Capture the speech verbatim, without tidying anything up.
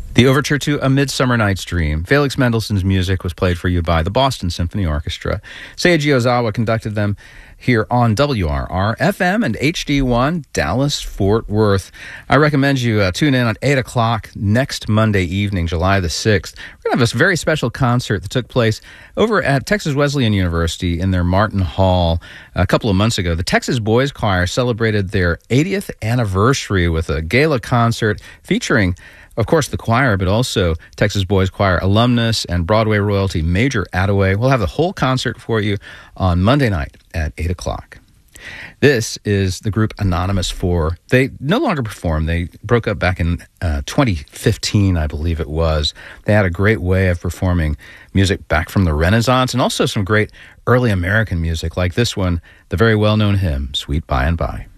The overture to A Midsummer Night's Dream. Felix Mendelssohn's music was played for you by the Boston Symphony Orchestra. Seiji Ozawa conducted them here on W R R F M and H D one, Dallas-Fort Worth. I recommend you uh, tune in at eight o'clock next Monday evening, July the sixth. We're going to have a very special concert that took place over at Texas Wesleyan University in their Martin Hall a couple of months ago. The Texas Boys Choir celebrated their eightieth anniversary with a gala concert featuring, of course, the choir, but also Texas Boys Choir alumnus and Broadway royalty Major Attaway. We'll have the whole concert for you on Monday night at eight o'clock. This is the group Anonymous four. They no longer perform. They broke up back in uh, twenty fifteen, I believe it was. They had a great way of performing music back from the Renaissance and also some great early American music like this one, the very well-known hymn, Sweet By and By.